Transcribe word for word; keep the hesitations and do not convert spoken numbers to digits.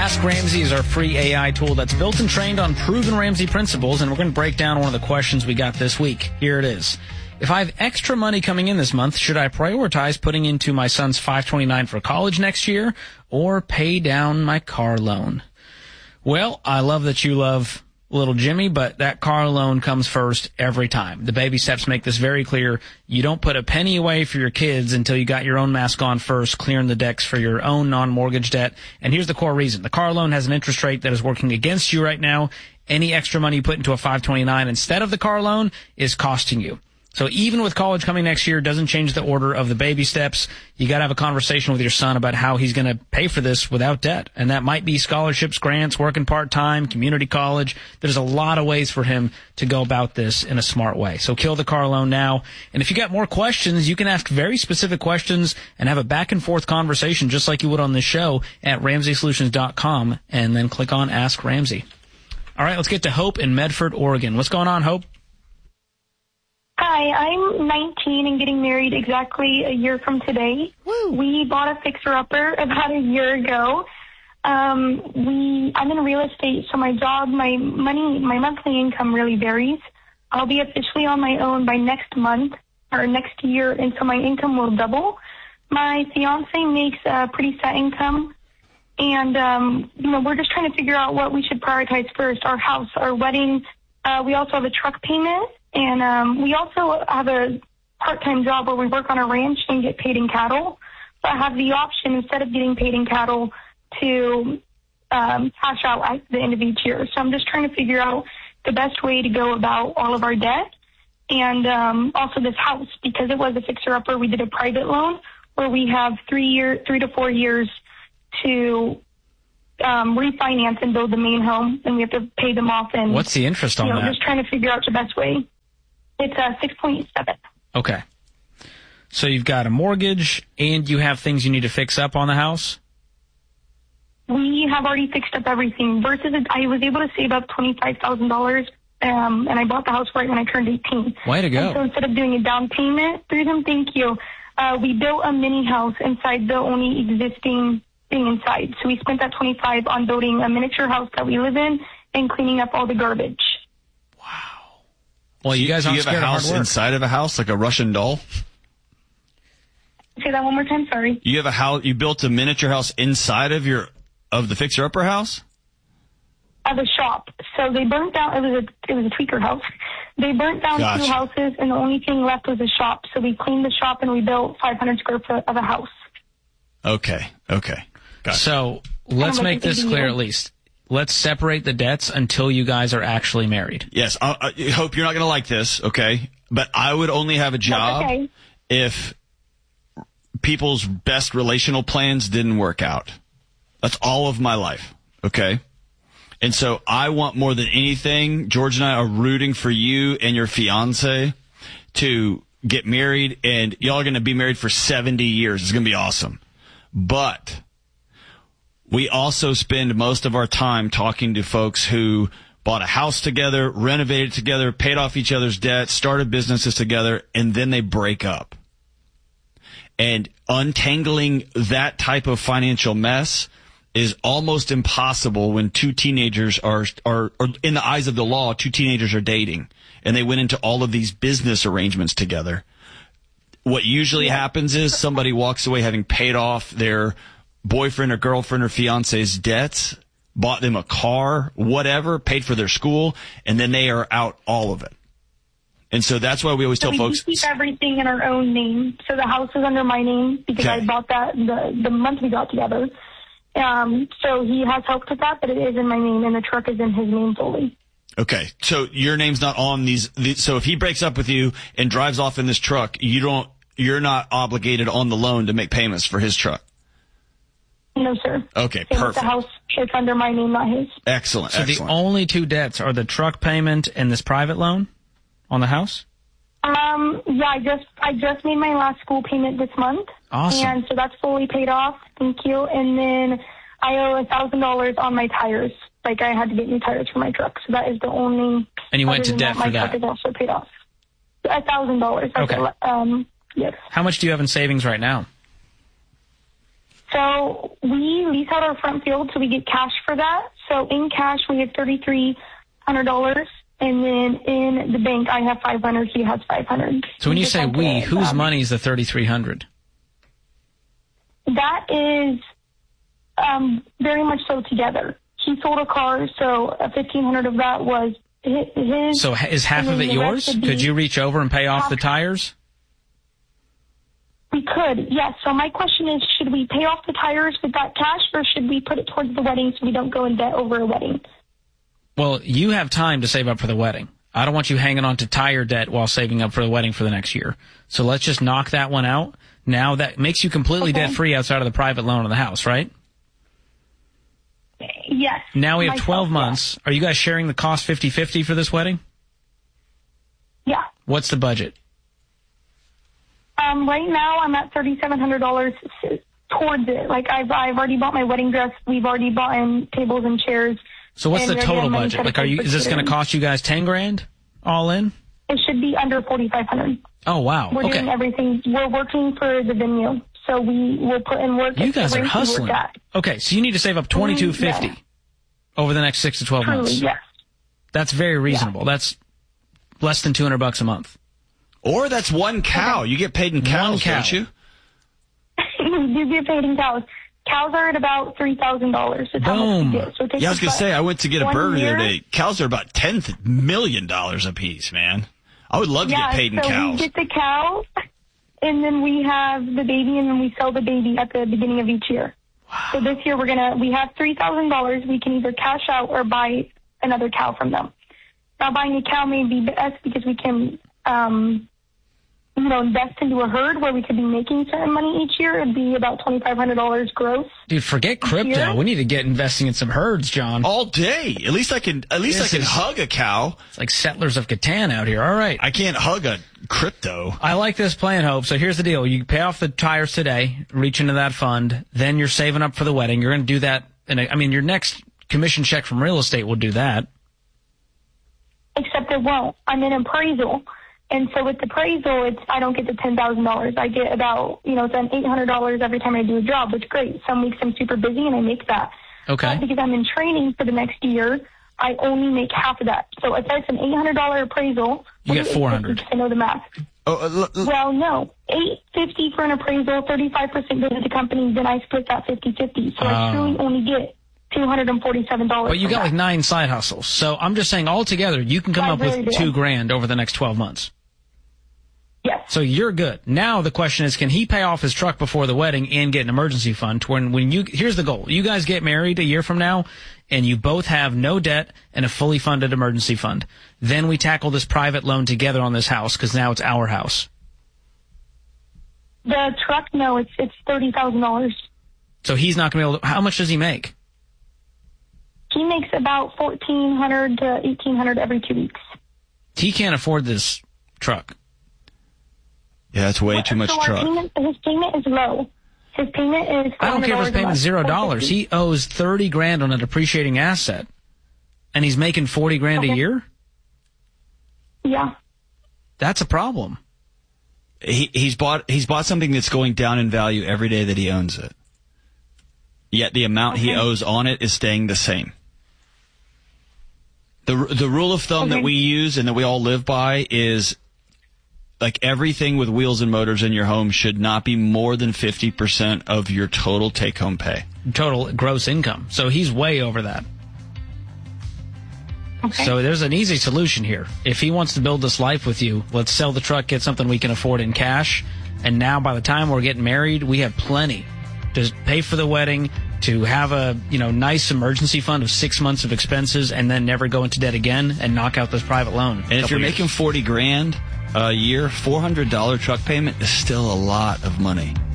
Ask Ramsey is our free A I tool that's built and trained on proven Ramsey principles, and we're going to break down one of the questions we got this week. Here it is. If I have extra money coming in this month, should I prioritize putting into my son's five twenty-nine for college next year or pay down my car loan? Well, I love that you love little Jimmy, but that car loan comes first every time. The baby steps make this very clear. You don't put a penny away for your kids until you got your own mask on first, clearing the decks for your own non-mortgage debt. And here's the core reason. The car loan has an interest rate that is working against you right now. Any extra money you put into a five twenty-nine instead of the car loan is costing you. So even with college coming next year, doesn't change the order of the baby steps. You got to have a conversation with your son about how he's going to pay for this without debt. And that might be scholarships, grants, working part-time, community college. There's a lot of ways for him to go about this in a smart way. So kill the car loan now. And if you got more questions, you can ask very specific questions and have a back-and-forth conversation just like you would on this show at ramsey solutions dot com and then click on Ask Ramsey. All right, let's get to Hope in Medford, Oregon. What's going on, Hope? Hi, I'm nineteen and getting married exactly a year from today. Woo. We bought a fixer-upper about a year ago. Um, we, I'm in real estate, so my job, my money, my monthly income really varies. I'll be officially on my own by next month or next year, and so my income will double. My fiance makes a pretty set income, and um, you know, we're just trying to figure out what we should prioritize first: our house, our wedding. Uh, we also have a truck payment. And um, we also have a part-time job where we work on a ranch and get paid in cattle. So I have the option, instead of getting paid in cattle, to um, cash out at the end of each year. So I'm just trying to figure out the best way to go about all of our debt. And um, also this house, because it was a fixer-upper, we did a private loan where we have three year, three to four years to um, refinance and build the main home, and we have to pay them off. And what's the interest on you know, that? Just trying to figure out the best way. It's uh, six point seven. Okay. So you've got a mortgage and you have things you need to fix up on the house? We have already fixed up everything. Versus I was able to save up twenty-five thousand dollars, um, and I bought the house right when I turned eighteen. Way to go. And so instead of doing a down payment through them, thank you, uh, we built a mini house inside the only existing thing inside. So we spent that twenty-five on building a miniature house that we live in and cleaning up all the garbage. Well, you guys Do aren't you have scared a of house hard work. inside of a house, like a Russian doll? Say that one more time, sorry. You have a house. You built a miniature house inside of your of the fixer-upper house? Of a shop. So they burnt down. It was a it was a tweaker house. They burnt down Gotcha. two houses, and the only thing left was a shop. So we cleaned the shop and we built five hundred square foot of a house. Okay. Okay. Gotcha. So let's like make an this A D U. clear at least. Let's separate the debts until you guys are actually married. Yes, I, I hope you're not going to like this, okay? But I would only have a job okay. if people's best relational plans didn't work out. That's all of my life, okay? And so I want more than anything, George and I are rooting for you and your fiance to get married, and y'all are going to be married for seventy years. It's going to be awesome. But we also spend most of our time talking to folks who bought a house together, renovated together, paid off each other's debts, started businesses together, and then they break up. And untangling that type of financial mess is almost impossible when two teenagers are, are, are, in the eyes of the law, two teenagers are dating, and they went into all of these business arrangements together. What usually happens is somebody walks away having paid off their boyfriend or girlfriend or fiance's debts, bought them a car, whatever, paid for their school, and then they are out all of it. And so that's why we always So tell we folks, keep everything in our own name. So the house is under my name because Okay. I bought that the, the month we got together. Um, so he has helped with that, but it is in my name, and the truck is in his name fully. okay, so your name's not on these, these. So if he breaks up with you and drives off in this truck, you don't, you're not obligated on the loan to make payments for his truck. No, sir. Okay, Same with perfect. the house, it's under my name, not his. Excellent, So excellent. the only two debts are the truck payment and this private loan on the house? Um, yeah, I just I just made my last school payment this month. Awesome. And so that's fully paid off. Thank you. And then I owe a thousand dollars on my tires. Like I had to get new tires for my truck, so that is the only. And you went other to than debt that, for my that. truck is also paid off. A thousand dollars. Okay. Um, yes. How much do you have in savings right now? So we lease out our front field, so we get cash for that. So in cash, we have thirty-three hundred dollars. And then in the bank, I have five hundred dollars. He has five hundred dollars. So when you say we, to, whose um, money is the thirty-three hundred dollars? That is um, very much so together. He sold a car, so fifteen hundred dollars of that was his. So is half of it yours? Could you reach over and pay off the tires? We could, yes. So my question is, should we pay off the tires with that cash, or should we put it towards the wedding so we don't go in debt over a wedding? Well, you have time to save up for the wedding. I don't want you hanging on to tire debt while saving up for the wedding for the next year. So let's just knock that one out. Now that makes you completely Okay. debt-free outside of the private loan on the house, right? Yes. Now we have myself, twelve yes. months. Are you guys sharing the cost fifty-fifty for this wedding? Yeah. What's the budget? Um, right now, I'm at thirty-seven hundred dollars towards it. Like, I've, I've already bought my wedding dress. We've already bought in tables and chairs. So what's And the we already total have money budget? set Like, are you? aside Is for this going to catering. cost you guys ten grand all in? It should be under forty-five hundred. Oh wow. We're doing Okay. everything. We're working for the venue, so we will put in work. You at the guys are rate we work hustling. at. Okay, so you need to save up twenty-two fifty Yeah. over the next six to twelve Truly, months. yes. That's very reasonable. That's less than two hundred bucks a month. Or that's one cow. You get paid in cows, One cow. don't you? You get paid in cows. Cows are at about three thousand dollars. That's how much Boom. we get. So it takes Yeah, I was us going to about say, I went to get a one burger the year. other day. Cows are about ten million dollars a piece, man. I would love to Yeah, get paid in so cows. we get the cow, and then we have the baby, and then we sell the baby at the beginning of each year. Wow. So this year we're gonna we have three thousand dollars. We can either cash out or buy another cow from them. Now buying a cow may be best because we can, um, you know, invest into a herd where we could be making certain money each year. It'd be about twenty five hundred dollars gross. Dude, forget crypto. Here? We need to get investing in some herds, John. All day. At least I can. At least This I can is- hug a cow. It's like Settlers of Catan out here. All right. I can't hug a crypto. I like this plan, Hope. So here's the deal. You pay off the tires today, reach into that fund, then you're saving up for the wedding. You're going to do that. And I mean, your next commission check from real estate will do that. Except it won't. I'm in appraisal. And so with the appraisal, it's I don't get the ten thousand dollars. I get about, you know, it's an eight hundred dollars every time I do a job, which is great. Some weeks I'm super busy and I make that. Okay. But because I'm in training for the next year, I only make half of that. So if that's an eight hundred dollars appraisal, You get four hundred. I know the math. Oh, uh, l- l- Well, no. eight fifty for an appraisal, thirty-five percent goes to the company, then I split that fifty-fifty. So Oh. I truly only get two hundred forty-seven dollars. But you from got that. like nine side hustles. So I'm just saying altogether, you can come I up really with do. two grand over the next twelve months. Yes. So you're good. Now the question is, can he pay off his truck before the wedding and get an emergency fund to when, when you, here's the goal. You guys get married a year from now and you both have no debt and a fully funded emergency fund. Then we tackle this private loan together on this house because now it's our house. The truck, no, it's it's thirty thousand dollars. So he's not going to be able to, how much does he make? He makes about fourteen hundred to eighteen hundred every two weeks. He can't afford this truck. yeah, that's way too much so our truck. Payment, his payment is low. His payment is. I don't care if his payment's zero dollars. dollars. He owes thirty grand on a depreciating asset, and he's making forty grand a Okay. year. Yeah. That's a problem. He, he's bought he's bought something that's going down in value every day that he owns it. Yet the amount he Okay. owes on it is staying the same. The the rule of thumb Okay. that we use and that we all live by is like everything with wheels and motors in your home should not be more than fifty percent of your total take home pay. Total gross income. So he's way over that. Okay. So there's an easy solution here. If he wants to build this life with you, let's sell the truck, get something we can afford in cash. And now by the time we're getting married, we have plenty to pay for the wedding, to have a, you know, nice emergency fund of six months of expenses and then never go into debt again and knock out this private loan. And if you're making forty grand a year, four hundred dollars truck payment is still a lot of money.